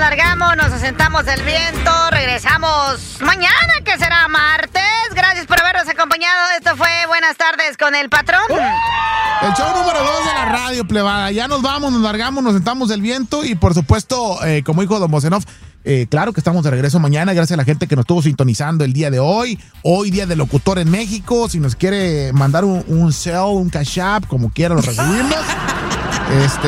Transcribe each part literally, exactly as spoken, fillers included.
largamos, nos asentamos del viento, regresamos mañana, que será martes. Gracias por habernos acompañado. Esto fue Buenas Tardes con el Patrón. El show número dos de la radio, plebada. Ya nos vamos, nos largamos, nos sentamos del viento y por supuesto, eh, como dijo Don Bocenov, eh, claro que estamos de regreso mañana. Gracias a la gente que nos estuvo sintonizando el día de hoy. Hoy día del locutor en México. Si nos quiere mandar un, un cell, un cash app, como quiera lo recibimos. Este,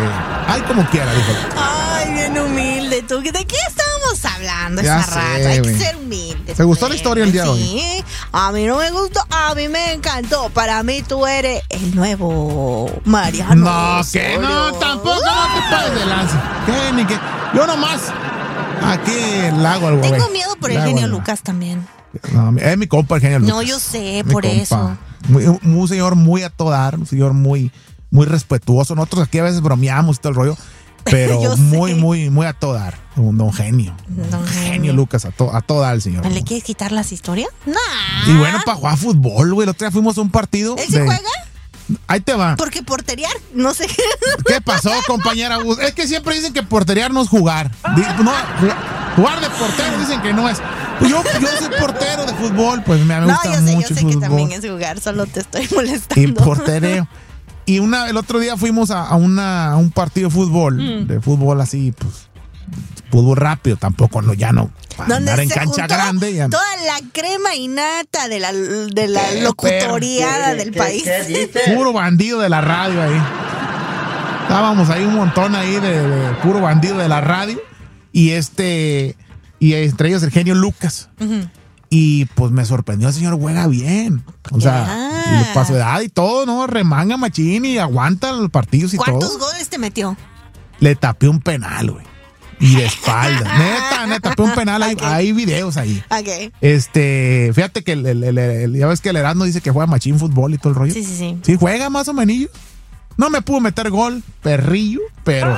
ay, como quiera, dijo. Ay, bien humilde tú. ¿De qué estábamos hablando Ya esa sé, raza? Hay que güey. ser humildes. ¿Te gustó pues. la historia el día de hoy? Sí, a mí no me gustó, a mí me encantó. Para mí tú eres el nuevo Mariano. No, que no, tampoco no te pases de lanza. ¿Qué? Ni que. Yo nomás. Aquí el lago al güey. Tengo miedo por el Lago genio al- Lucas también. No, es mi compa el genio Lucas. No, yo sé, Mi por compa. eso. Muy, un señor muy a todo dar, un señor muy, muy respetuoso. Nosotros aquí a veces bromeamos y todo el rollo, pero Yo sé. muy, muy, muy a todo dar. Un don genio. Don Un genio. genio Lucas, a, to, a todo dar el señor. ¿Le quieres quitar las historias? No. Y bueno, para jugar fútbol, güey. El otro día fuimos a un partido. ¿Él se de- juega? Ahí te va. Porque porterear, no sé. ¿Qué pasó, compañera? Es que siempre dicen que porterear no es jugar. Di- No, jugar de portero dicen que no es. Pues yo, yo soy portero de fútbol, pues me, me No, gusta yo sé, yo mucho sé el que fútbol. también es jugar, solo te estoy molestando. Y portereo. Y una, el otro día fuimos a, a una, a un partido de fútbol, Mm. de fútbol así, pues, fútbol rápido, tampoco, no, ya no. Para Donde andar en se cancha juntó grande. Ya. toda la crema innata de la, de la Qué locutoriada ¿Qué- del qué- país. qué dice? Puro bandido de la radio ahí. Estábamos ahí un montón ahí de, de puro bandido de la radio. Y este, y entre ellos el genio Lucas. Ujú. Y pues me sorprendió, el señor juega bien. O sea, Ah. y para su edad y todo, ¿no? Remanga machín y aguanta los partidos y ¿Cuántos todo. goles te metió? Le tapé un penal, güey. Y de espalda. Neta, neta, tapé un penal. Hay, Ok. hay videos ahí. Ok. Este, fíjate que el, el- el- el- ya ves que el Erasmo dice que juega machín fútbol y todo el rollo. Sí, sí, sí. Sí, juega más o menos. No me pudo meter gol, perrillo, pero.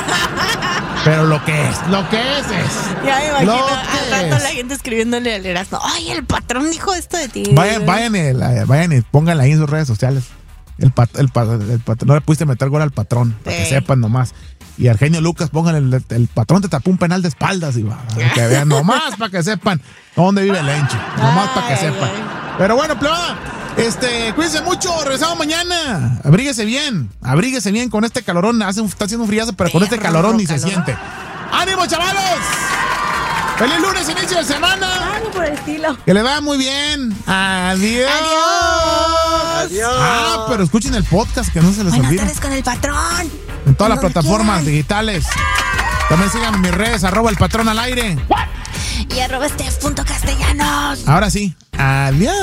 pero lo que es, lo que es es. Ya me imagino Lo al que rato es. la gente escribiéndole al Erasmo. Ay, el patrón dijo esto de ti. Vayan, vayan, y, la- vayan y pónganla ahí en sus redes sociales. El, pat- el, pat- el pat- no le pudiste meter gol al patrón, para que Sí. sepan nomás. Y al genio Lucas, pónganle, el, el patrón te tapó un penal de espaldas y va. Para que vean nomás, para que sepan dónde vive el enche. Nomás para que Ay, sepan. ay. Pero bueno, plebada, este, cuídense mucho, regresamos mañana. Abríguese bien, abríguese bien con este calorón. Hace un- está haciendo un friazo, pero con este Perro calorón ni se calorón. siente. ¡Ánimo, chavalos! ¡Feliz lunes, inicio de semana! Algo por el estilo. Que le vaya muy bien. Adiós. Adiós. Adiós. Ah, pero escuchen el podcast, que no se les Buenas olvide. tardes con el patrón. En todas las Donde plataformas quieran. digitales. También sigan mis redes, arroba el patrón al aire. Y arroba steph punto castellanos. Ahora sí. Adiós.